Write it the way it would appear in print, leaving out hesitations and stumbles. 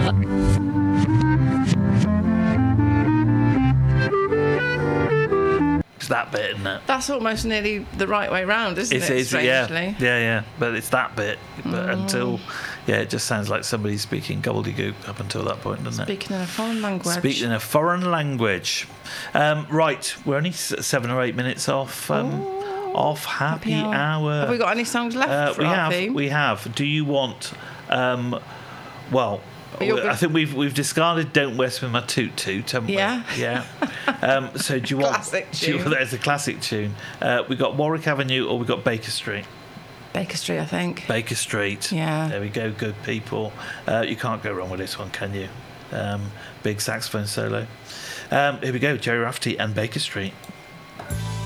It's that bit, isn't it? That's almost nearly the right way round, isn't it? Strangely. Yeah. But it's that bit. But until, it just sounds like somebody's speaking gobbledygook up until that point, doesn't it? Speaking in a foreign language. Speaking in a foreign language. Right, we're only 7 or 8 minutes off. Off happy hour. Have we got any songs left for our theme? We have. Do you want? I think we've discarded "Don't West with My Toot Toot," haven't we? Yeah. So do you want? Classic tune. There's a classic tune. We got Warwick Avenue, or we got Baker Street. Baker Street, I think. Baker Street. Yeah. There we go. Good people. You can't go wrong with this one, can you? Big saxophone solo. Here we go. Jerry Rafferty and Baker Street.